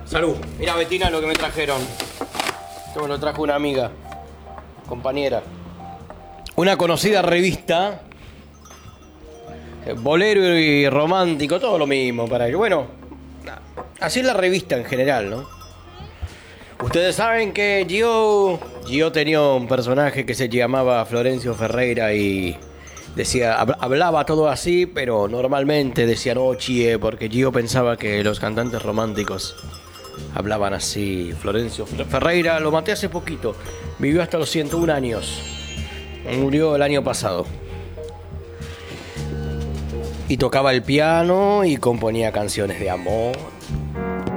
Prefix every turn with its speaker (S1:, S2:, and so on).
S1: Salud. Mira, Betina, lo que me trajeron. Esto me lo trajo una amiga, compañera. Una conocida revista. Bolero y romántico, todo lo mismo para ellos. Bueno, así es la revista en general, ¿no? Ustedes saben que Gio tenía un personaje que se llamaba Florencio Ferreira y decía, hablaba todo así, pero normalmente decía no, chie, porque Gio pensaba que los cantantes románticos hablaban así. Florencio Ferreira lo maté hace poquito, vivió hasta los 101 años, murió el año pasado. Y tocaba el piano y componía canciones de amor.